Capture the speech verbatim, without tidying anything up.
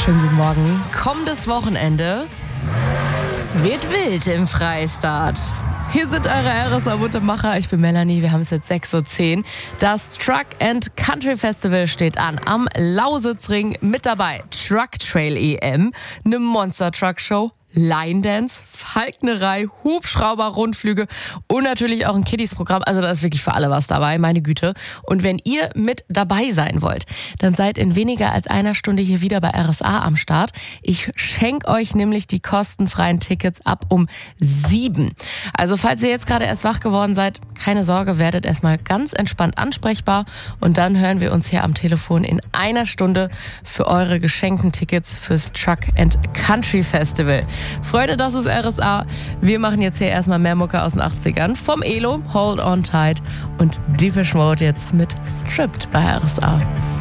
Schönen guten Morgen. Kommendes Wochenende wird wild im Freistaat. Hier sind eure R S A-Muttemacher. Ich bin Melanie, wir haben es jetzt sechs Uhr zehn. Das Truck and Country Festival steht an. Am Lausitzring mit dabei Truck Trail E M, eine Monster Truck Show, Line Dance, Falknerei, Hubschrauber-Rundflüge und natürlich auch ein Kiddies-Programm. Also da ist wirklich für alle was dabei, meine Güte. Und wenn ihr mit dabei sein wollt, dann seid in weniger als einer Stunde hier wieder bei R S A am Start. Ich schenke euch nämlich die kostenfreien Tickets ab um sieben. Also falls ihr jetzt gerade erst wach geworden seid, keine Sorge, werdet erstmal ganz entspannt ansprechbar. Und dann hören wir uns hier am Telefon in einer Stunde für eure geschenkten Tickets fürs Truck and Country Festival. Freunde, das ist R S A. Wir machen jetzt hier erstmal mehr Mucke aus den achtzigern. Vom Elo, Hold On Tight und Depeche Mode jetzt mit Stripped bei R S A.